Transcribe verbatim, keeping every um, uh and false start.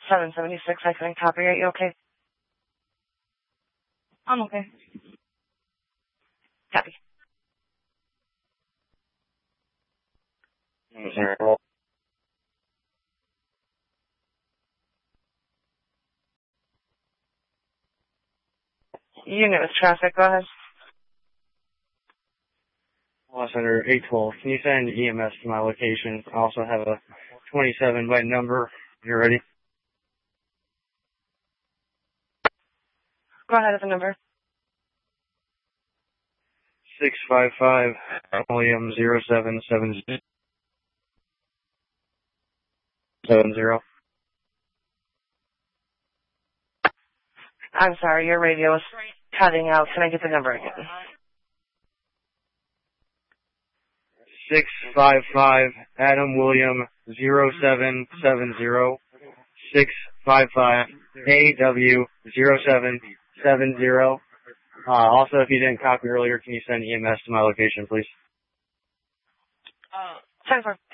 seven seventy-six. I couldn't copy it. You okay? I'm okay. Copy. Unit with traffic. Go ahead. Los Center eight twelve. Can you send E M S to my location? I also have a twenty-seven by number. You ready? Go ahead with the number. Six five five William zero seven seven seven zero. I'm sorry, your radio is cutting out. Can I get the number again? Six five five Adam William zero seven seven zero. Six five five A W zero seven seven zero. Uh, also, if you didn't copy earlier, can you send E M S to my location, please? Uh, ten four.